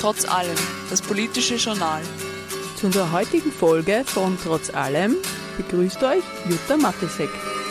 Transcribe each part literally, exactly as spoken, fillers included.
Trotz allem, das politische Journal. Zu unserer heutigen Folge von Trotz allem begrüßt euch Jutta Matysek.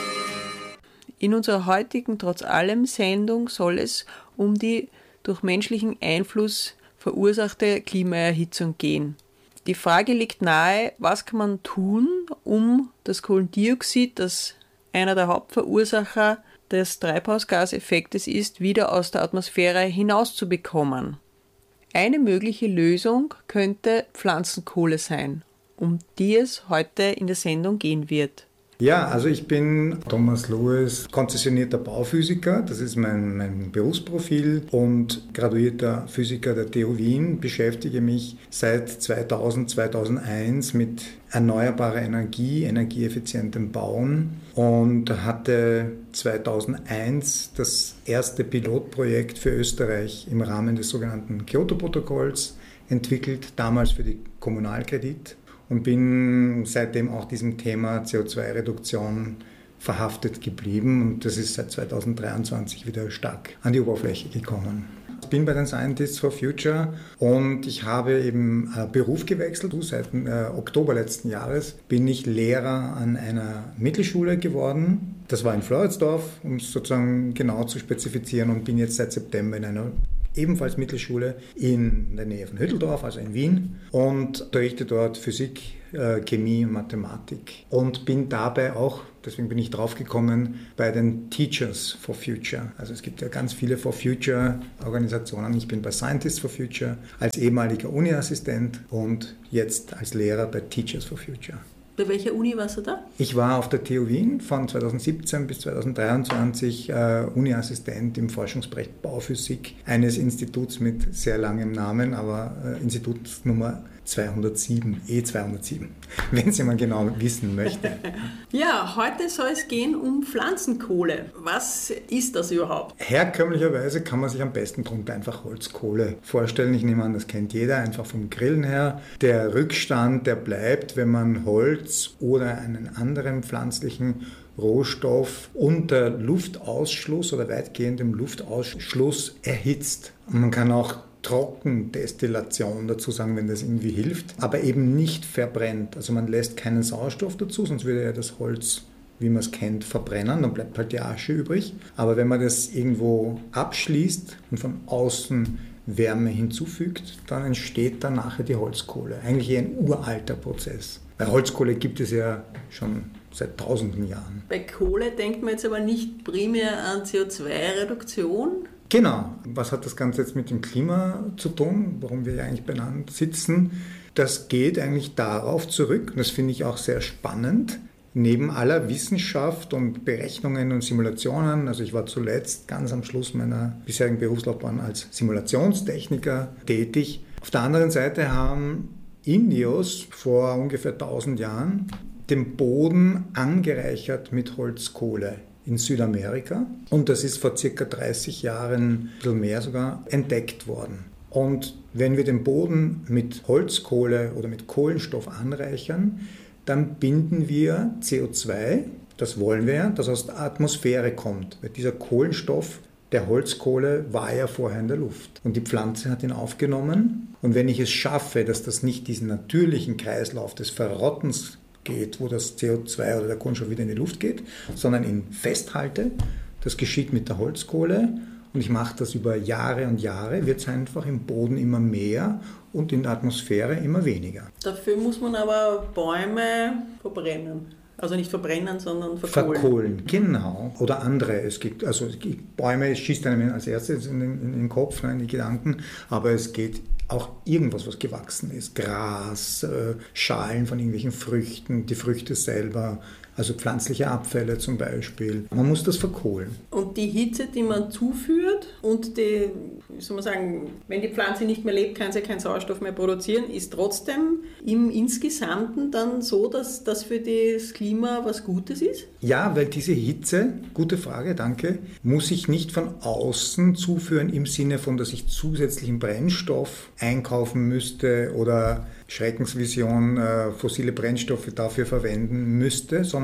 In unserer heutigen Trotz allem Sendung soll es um die durch menschlichen Einfluss verursachte Klimaerhitzung gehen. Die Frage liegt nahe, was kann man tun, um das Kohlendioxid, das einer der Hauptverursacher des Treibhausgaseffektes ist, wieder aus der Atmosphäre hinauszubekommen. Eine mögliche Lösung könnte Pflanzenkohle sein, um die es heute in der Sendung gehen wird. Ja, also ich bin Thomas Lewis, konzessionierter Bauphysiker, das ist mein, mein Berufsprofil, und graduierter Physiker der T U Wien, beschäftige mich seit zweitausend, zweitausendeins mit erneuerbarer Energie, energieeffizientem Bauen und hatte zweitausendeins das erste Pilotprojekt für Österreich im Rahmen des sogenannten Kyoto-Protokolls entwickelt, damals für die Kommunalkredit. Und bin seitdem auch diesem Thema C O zwei Reduktion verhaftet geblieben. Und das ist seit zweitausenddreiundzwanzig wieder stark an die Oberfläche gekommen. Ich bin bei den Scientists for Future und ich habe eben äh, Beruf gewechselt. Seit äh, Oktober letzten Jahres bin ich Lehrer an einer Mittelschule geworden. Das war in Floridsdorf, um es sozusagen genau zu spezifizieren, und bin jetzt seit September in einer ebenfalls Mittelschule in der Nähe von Hütteldorf, also in Wien, und unterrichte dort Physik, äh, Chemie und Mathematik und bin dabei auch, deswegen bin ich draufgekommen, bei den Teachers for Future. Also es gibt ja ganz viele For Future Organisationen. Ich bin bei Scientists for Future als ehemaliger Uni-Assistent und jetzt als Lehrer bei Teachers for Future. Bei welcher Uni warst du da? Ich war auf der T U Wien von zweitausendsiebzehn bis zweitausenddreiundzwanzig äh, Uni-Assistent im Forschungsbereich Bauphysik eines Instituts mit sehr langem Namen, aber äh, Institutsnummer zweihundertsieben, E zweihundertsieben, wenn es jemand genau wissen möchte. Ja, heute soll es gehen um Pflanzenkohle. Was ist das überhaupt? Herkömmlicherweise kann man sich am besten darunter einfach Holzkohle vorstellen. Ich nehme an, das kennt jeder, einfach vom Grillen her. Der Rückstand, der bleibt, wenn man Holz oder einen anderen pflanzlichen Rohstoff unter Luftausschluss oder weitgehendem Luftausschluss erhitzt. Und man kann auch Trockendestillation dazu sagen, wenn das irgendwie hilft, aber eben nicht verbrennt. Also man lässt keinen Sauerstoff dazu, sonst würde ja das Holz, wie man es kennt, verbrennen, dann bleibt halt die Asche übrig. Aber wenn man das irgendwo abschließt und von außen Wärme hinzufügt, dann entsteht dann nachher die Holzkohle. Eigentlich ein uralter Prozess. Weil Holzkohle gibt es ja schon seit tausenden Jahren. Bei Kohle denkt man jetzt aber nicht primär an C O zwei Reduktion. Genau. Was hat das Ganze jetzt mit dem Klima zu tun, warum wir ja eigentlich beieinander sitzen? Das geht eigentlich darauf zurück, und das finde ich auch sehr spannend, neben aller Wissenschaft und Berechnungen und Simulationen, also ich war zuletzt ganz am Schluss meiner bisherigen Berufslaufbahn als Simulationstechniker tätig. Auf der anderen Seite haben Indios vor ungefähr tausend Jahren den Boden angereichert mit Holzkohle in Südamerika, und das ist vor circa dreißig Jahren, ein bisschen mehr sogar, entdeckt worden. Und wenn wir den Boden mit Holzkohle oder mit Kohlenstoff anreichern, dann binden wir C O zwei, das wollen wir ja, das aus der Atmosphäre kommt, weil dieser Kohlenstoff der Holzkohle war ja vorher in der Luft und die Pflanze hat ihn aufgenommen, und wenn ich es schaffe, dass das nicht diesen natürlichen Kreislauf des Verrottens geht, wo das C O zwei oder der Kohlenstoff wieder in die Luft geht, sondern ihn festhalte. Das geschieht mit der Holzkohle, und ich mache das über Jahre und Jahre, wird es einfach im Boden immer mehr und in der Atmosphäre immer weniger. Dafür muss man aber Bäume verbrennen. Also nicht verbrennen, sondern verkohlen. Verkohlen, genau. Oder andere. Es gibt, also es gibt Bäume, es schießt einem als erstes in den, in den Kopf, ne, in die Gedanken, aber es geht auch irgendwas, was gewachsen ist. Gras, äh, Schalen von irgendwelchen Früchten, die Früchte selber, also pflanzliche Abfälle zum Beispiel. Man muss das verkohlen. Und die Hitze, die man zuführt und die, wie soll man sagen, wenn die Pflanze nicht mehr lebt, kann sie keinen Sauerstoff mehr produzieren, ist trotzdem im Insgesamten dann so, dass das für das Klima was Gutes ist? Ja, weil diese Hitze, gute Frage, danke, muss ich nicht von außen zuführen im Sinne von, dass ich zusätzlichen Brennstoff einkaufen müsste oder Schreckensvision, äh, fossile Brennstoffe dafür verwenden müsste, sondern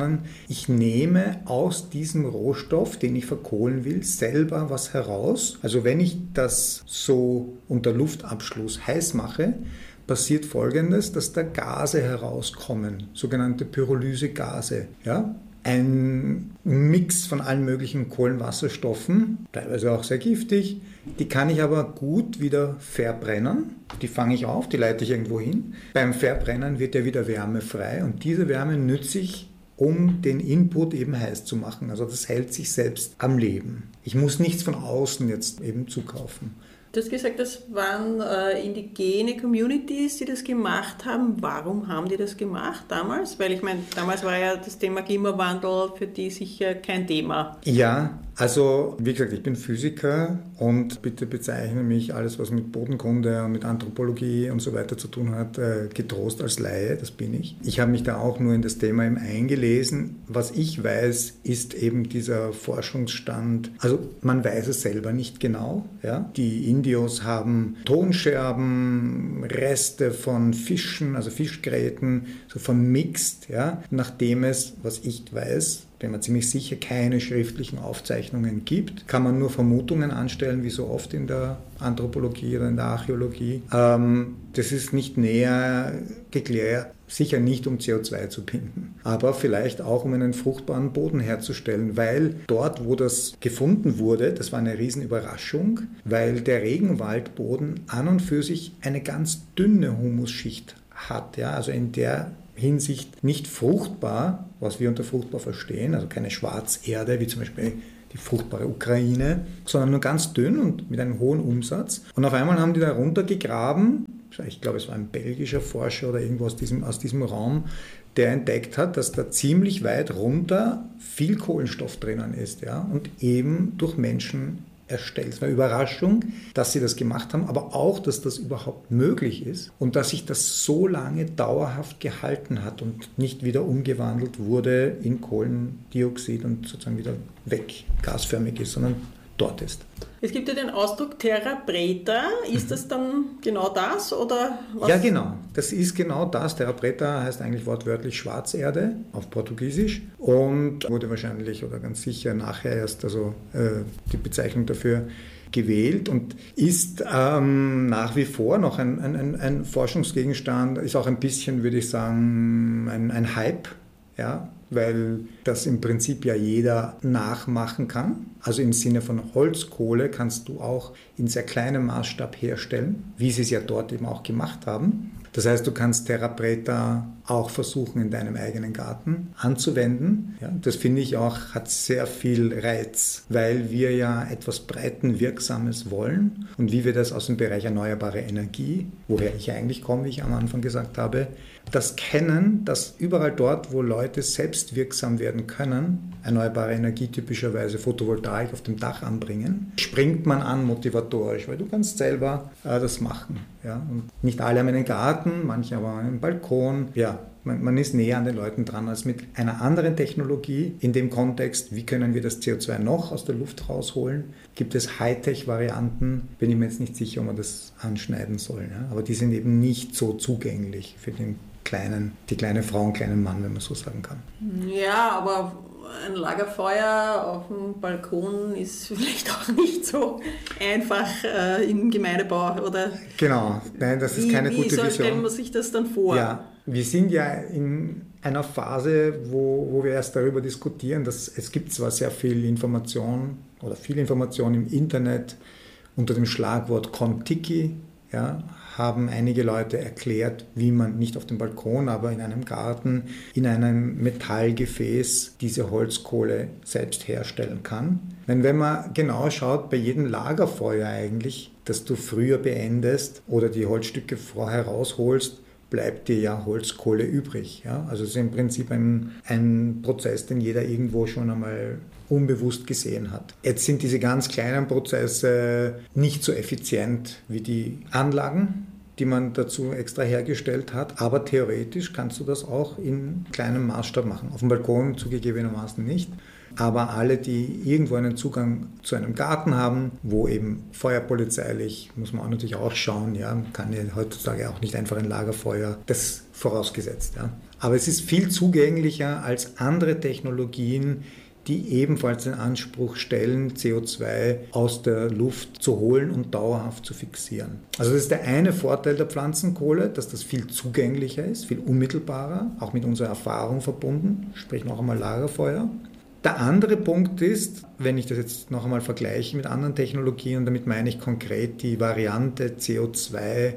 sondern ich nehme aus diesem Rohstoff, den ich verkohlen will, selber was heraus. Also wenn ich das so unter Luftabschluss heiß mache, passiert Folgendes, dass da Gase herauskommen, sogenannte Pyrolysegase. Ja? Ein Mix von allen möglichen Kohlenwasserstoffen, teilweise auch sehr giftig, die kann ich aber gut wieder verbrennen. Die fange ich auf, die leite ich irgendwo hin. Beim Verbrennen wird ja wieder Wärme frei und diese Wärme nütze ich, um den Input eben heiß zu machen. Also das hält sich selbst am Leben. Ich muss nichts von außen jetzt eben zukaufen. Du hast gesagt, das waren äh, indigene Communities, die das gemacht haben. Warum haben die das gemacht damals? Weil ich meine, damals war ja das Thema Klimawandel für die sicher kein Thema. Ja, also wie gesagt, ich bin Physiker und bitte bezeichne mich alles, was mit Bodenkunde und mit Anthropologie und so weiter zu tun hat, äh, getrost als Laie, das bin ich. Ich habe mich da auch nur in das Thema eben eingelesen. Was ich weiß, ist eben dieser Forschungsstand, also man weiß es selber nicht genau. Ja? Die Indios haben Tonscherben, Reste von Fischen, also Fischgräten, so vermixt, ja? Nachdem es, was ich weiß, bin mir ziemlich sicher, keine schriftlichen Aufzeichnungen gibt, kann man nur Vermutungen anstellen, wie so oft in der Anthropologie oder in der Archäologie. Ähm, das ist nicht näher geklärt, sicher nicht um C O zwei zu binden, aber vielleicht auch um einen fruchtbaren Boden herzustellen, weil dort, wo das gefunden wurde, das war eine Riesenüberraschung, weil der Regenwaldboden an und für sich eine ganz dünne Humusschicht hat, ja, also in der Hinsicht nicht fruchtbar, was wir unter fruchtbar verstehen, also keine Schwarzerde, wie zum Beispiel die fruchtbare Ukraine, sondern nur ganz dünn und mit einem hohen Umsatz. Und auf einmal haben die da runtergegraben, ich glaube, es war ein belgischer Forscher oder irgendwo aus diesem, aus diesem Raum, der entdeckt hat, dass da ziemlich weit runter viel Kohlenstoff drinnen ist, ja, und eben durch Menschen erstellt. Es war eine Überraschung, dass sie das gemacht haben, aber auch, dass das überhaupt möglich ist und dass sich das so lange dauerhaft gehalten hat und nicht wieder umgewandelt wurde in Kohlendioxid und sozusagen wieder weg, gasförmig ist, sondern dort ist. Es gibt ja den Ausdruck Terra Preta. Ist das dann genau das? Oder was? Ja, genau. Das ist genau das. Terra Preta heißt eigentlich wortwörtlich Schwarzerde auf Portugiesisch und wurde wahrscheinlich oder ganz sicher nachher erst also, äh, die Bezeichnung dafür gewählt und ist ähm, nach wie vor noch ein, ein, ein Forschungsgegenstand, ist auch ein bisschen, würde ich sagen, ein, ein Hype. Ja, weil das im Prinzip ja jeder nachmachen kann. Also im Sinne von Holzkohle kannst du auch in sehr kleinem Maßstab herstellen, wie sie es ja dort eben auch gemacht haben. Das heißt, du kannst Terra Preta auch versuchen, in deinem eigenen Garten anzuwenden. Ja, das finde ich auch, hat sehr viel Reiz, weil wir ja etwas Breitenwirksames wollen. Und wie wir das aus dem Bereich erneuerbare Energie, woher ich eigentlich komme, wie ich am Anfang gesagt habe, das kennen, dass überall dort, wo Leute selbst wirksam werden können, erneuerbare Energie, typischerweise Photovoltaik auf dem Dach anbringen, springt man an motivatorisch, weil du kannst selber äh, das machen. Ja? Und nicht alle haben einen Garten, manche haben einen Balkon. Ja, man, man ist näher an den Leuten dran als mit einer anderen Technologie. In dem Kontext, wie können wir das C O zwei noch aus der Luft rausholen? Gibt es Hightech-Varianten? Bin ich mir jetzt nicht sicher, ob man das anschneiden soll. Ja? Aber die sind eben nicht so zugänglich für den kleinen, die kleine Frau und kleinen Mann, wenn man so sagen kann. Ja, aber ein Lagerfeuer auf dem Balkon ist vielleicht auch nicht so einfach äh, im Gemeindebau, oder? Genau, nein, das ist wie, keine wie gute soll, Vision. Stellen wir sich das dann vor? Ja, wir sind ja in einer Phase, wo, wo wir erst darüber diskutieren, dass es gibt zwar sehr viel Information oder viel Information im Internet unter dem Schlagwort Kontiki, ja, haben einige Leute erklärt, wie man nicht auf dem Balkon, aber in einem Garten, in einem Metallgefäß diese Holzkohle selbst herstellen kann. Denn wenn man genau schaut, bei jedem Lagerfeuer eigentlich, das du früher beendest oder die Holzstücke vorher rausholst, bleibt dir ja Holzkohle übrig. Ja? Also es ist im Prinzip ein, ein Prozess, den jeder irgendwo schon einmal unbewusst gesehen hat. Jetzt sind diese ganz kleinen Prozesse nicht so effizient wie die Anlagen, die man dazu extra hergestellt hat, aber theoretisch kannst du das auch in kleinem Maßstab machen. Auf dem Balkon zugegebenermaßen nicht. Aber alle, die irgendwo einen Zugang zu einem Garten haben, wo eben feuerpolizeilich, muss man auch natürlich auch schauen, ja, man kann ja heutzutage auch nicht einfach ein Lagerfeuer, das vorausgesetzt, ja, Aber es ist viel zugänglicher als andere Technologien, die ebenfalls den Anspruch stellen, C O zwei aus der Luft zu holen und dauerhaft zu fixieren. Also das ist der eine Vorteil der Pflanzenkohle, dass das viel zugänglicher ist, viel unmittelbarer, auch mit unserer Erfahrung verbunden, sprich noch einmal Lagerfeuer. Der andere Punkt ist, wenn ich das jetzt noch einmal vergleiche mit anderen Technologien, und damit meine ich konkret die Variante, C O zwei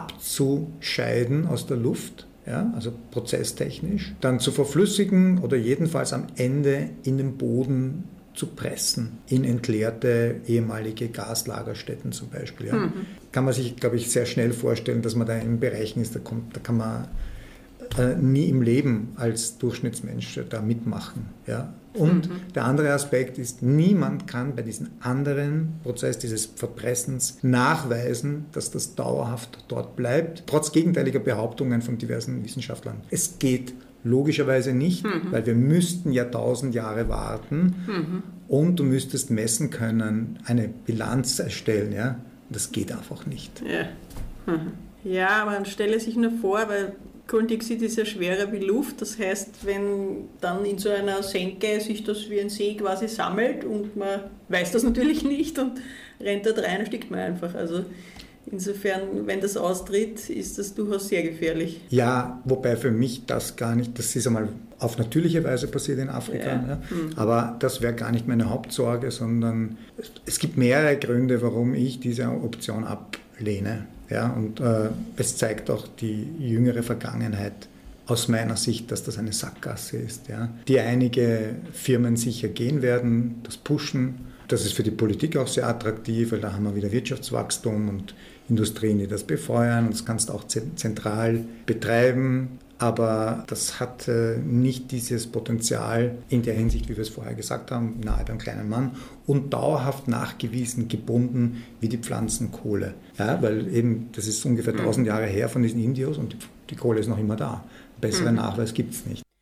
abzuscheiden aus der Luft, ja, also prozesstechnisch, dann zu verflüssigen oder jedenfalls am Ende in den Boden zu pressen, in entleerte ehemalige Gaslagerstätten zum Beispiel. Ja. Mhm. Kann man sich, glaube ich, sehr schnell vorstellen, dass man da in Bereichen ist, da, kommt, da kann man äh, nie im Leben als Durchschnittsmensch da mitmachen. Ja. Und mhm. der andere Aspekt ist, niemand kann bei diesem anderen Prozess dieses Verpressens nachweisen, dass das dauerhaft dort bleibt, trotz gegenteiliger Behauptungen von diversen Wissenschaftlern. Es geht logischerweise nicht, mhm. weil wir müssten ja tausend Jahre warten mhm. und du müsstest messen können, eine Bilanz erstellen. Ja? Das geht einfach nicht. Ja, mhm. ja, aber man stelle sich nur vor, weil Kohlendioxid ist ja schwerer wie Luft, das heißt, wenn dann in so einer Senke sich das wie ein See quasi sammelt und man weiß das natürlich nicht und rennt da rein, erstickt man einfach. Also insofern, wenn das austritt, ist das durchaus sehr gefährlich. Ja, wobei für mich das gar nicht, das ist einmal auf natürliche Weise passiert in Afrika, ja. Ja. Hm. Aber das wäre gar nicht meine Hauptsorge, sondern es gibt mehrere Gründe, warum ich diese Option ablehne. Ja, und äh, es zeigt auch die jüngere Vergangenheit aus meiner Sicht, dass das eine Sackgasse ist, ja, die einige Firmen sicher gehen werden, das pushen. Das ist für die Politik auch sehr attraktiv, weil da haben wir wieder Wirtschaftswachstum und Industrien, die das befeuern. Und das kannst du auch zentral betreiben. Aber das hat äh, nicht dieses Potenzial in der Hinsicht, wie wir es vorher gesagt haben, nahe beim kleinen Mann und dauerhaft nachgewiesen, gebunden wie die Pflanzenkohle. Ja, weil eben, das ist ungefähr tausend Jahre her von diesen Indios und die, die Kohle ist noch immer da. Besseren mhm. Nachweis gibt es nicht.